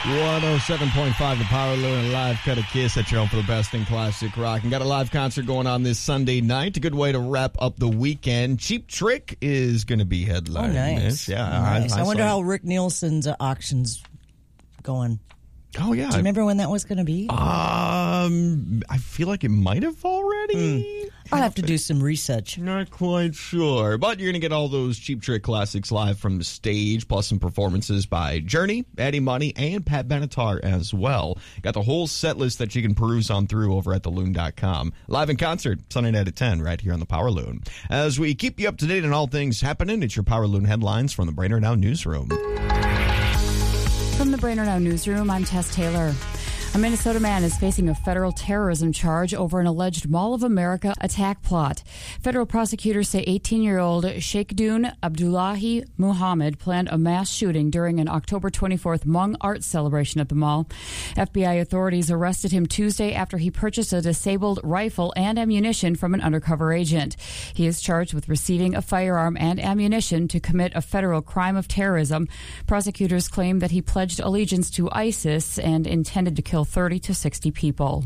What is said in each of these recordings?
107.5 The Power Loon, live cut of Kiss at your home for the best in classic rock. And got a live concert going on this Sunday night. A good way to wrap up the weekend. Cheap Trick is going to be headlining. Oh, nice. This. Yeah, nice. I wonder how Rick Nielsen's auction's going. Oh, yeah. Do you remember when that was going to be? I feel like it might have already. I'll have to do some research. Not quite sure. But you're going to get all those Cheap Trick classics live from the stage, plus some performances by Journey, Eddie Money, and Pat Benatar as well. Got the whole set list that you can peruse on through over at theloon.com. Live in concert, Sunday night at 10, right here on the Power Loon. As we keep you up to date on all things happening, it's your Power Loon headlines from the Brainerd Now Newsroom. From the Brainerd Now Newsroom, I'm Tess Taylor. A Minnesota man is facing a federal terrorism charge over an alleged Mall of America attack plot. Federal prosecutors say 18-year-old Sheikhdun Abdullahi Muhammad planned a mass shooting during an October 24th Hmong art celebration at the mall. FBI authorities arrested him Tuesday after he purchased a disabled rifle and ammunition from an undercover agent. He is charged with receiving a firearm and ammunition to commit a federal crime of terrorism. Prosecutors claim that he pledged allegiance to ISIS and intended to kill 30 to 60 people.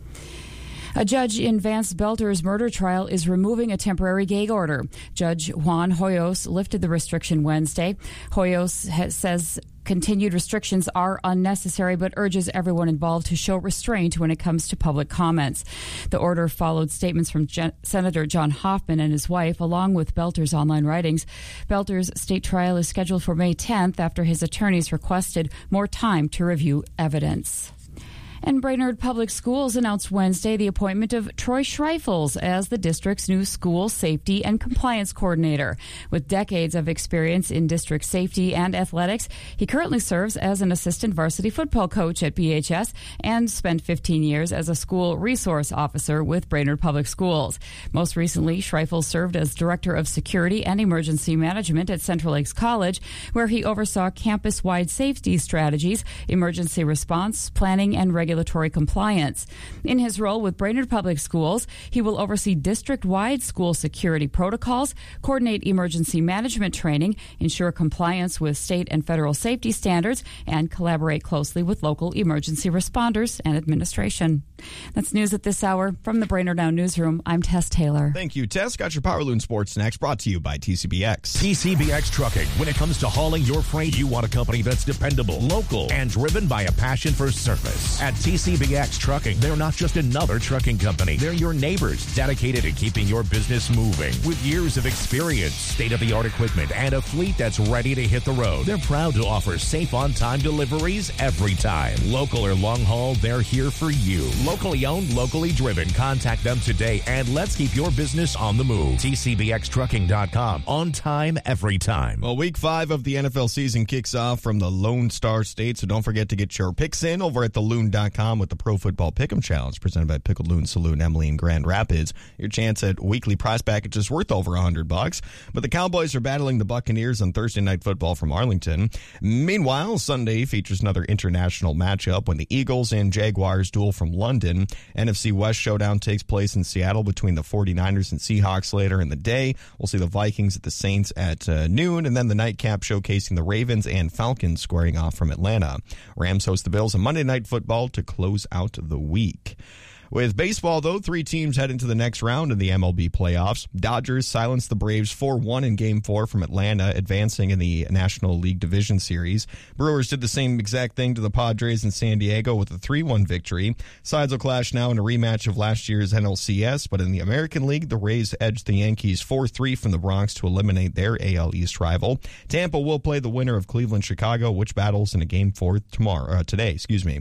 A judge in Vance Belter's murder trial is removing a temporary gag order. Judge Juan Hoyos lifted the restriction Wednesday. Hoyos says continued restrictions are unnecessary, but urges everyone involved to show restraint when it comes to public comments. The order followed statements from Senator John Hoffman and his wife, along with Belter's online writings. Belter's state trial is scheduled for May 10th after his attorneys requested more time to review evidence. And Brainerd Public Schools announced Wednesday the appointment of Troy Schreifels as the district's new school safety and compliance coordinator. With decades of experience in district safety and athletics, he currently serves as an assistant varsity football coach at BHS and spent 15 years as a school resource officer with Brainerd Public Schools. Most recently, Schreifels served as director of security and emergency management at Central Lakes College, where he oversaw campus-wide safety strategies, emergency response, planning, and regulatory compliance. In his role with Brainerd Public Schools, he will oversee district-wide school security protocols, coordinate emergency management training, ensure compliance with state and federal safety standards, and collaborate closely with local emergency responders and administration. That's news at this hour. From the Brainerd Now Newsroom, I'm Tess Taylor. Thank you, Tess. Got your Power Loon Sports Snacks brought to you by TCBX. TCBX Trucking. When it comes to hauling your freight, you want a company that's dependable, local, and driven by a passion for service. At TCBX Trucking, they're not just another trucking company. They're your neighbors, dedicated to keeping your business moving. With years of experience, state-of-the-art equipment, and a fleet that's ready to hit the road. They're proud to offer safe on-time deliveries every time. Local or long haul, they're here for you. Locally owned, locally driven. Contact them today and let's keep your business on the move. TCBXTrucking.com. On time, every time. Well, week 5 of the NFL season kicks off from the Lone Star State, so don't forget to get your picks in over at theloon.com with the Pro Football Pick'em Challenge presented by Pickled Loon Saloon, Emily in Grand Rapids. Your chance at weekly prize packages worth over $100. But the Cowboys are battling the Buccaneers on Thursday Night Football from Arlington. Meanwhile, Sunday features another international matchup when the Eagles and Jaguars duel from London. NFC West showdown takes place in Seattle between the 49ers and Seahawks later in the day. We'll see the Vikings at the Saints at noon, and then the nightcap showcasing the Ravens and Falcons squaring off from Atlanta. Rams host the Bills on Monday Night Football to close out the week. With baseball, though, 3 teams head into the next round in the MLB playoffs. Dodgers silenced the Braves 4-1 in Game 4 from Atlanta, advancing in the National League Division Series. Brewers did the same exact thing to the Padres in San Diego with a 3-1 victory. Sides will clash now in a rematch of last year's NLCS, but in the American League, the Rays edged the Yankees 4-3 from the Bronx to eliminate their AL East rival. Tampa will play the winner of Cleveland-Chicago, which battles in a Game 4 today.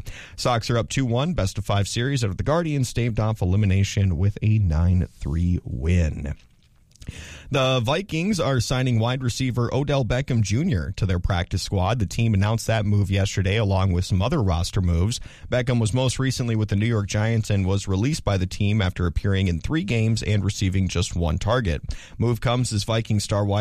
Sox are up 2-1, best-of-5 series out of the Guardians. Staved off elimination with a 9-3 win. The Vikings are signing wide receiver Odell Beckham Jr. to their practice squad. The team announced that move yesterday along with some other roster moves. Beckham was most recently with the New York Giants and was released by the team after appearing in 3 games and receiving just 1 target. Move comes as Vikings star wide